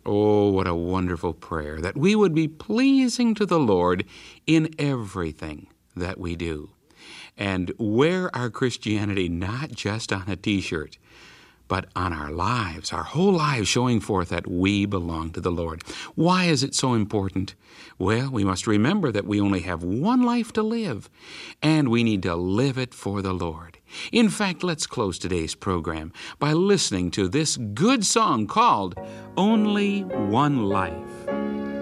Oh, what a wonderful prayer, that we would be pleasing to the Lord in everything that we do, and wear our Christianity not just on a t-shirt, but on our lives, our whole lives, showing forth that we belong to the Lord. Why is it so important? Well, we must remember that we only have one life to live, and we need to live it for the Lord. In fact, let's close today's program by listening to this good song called Only One Life.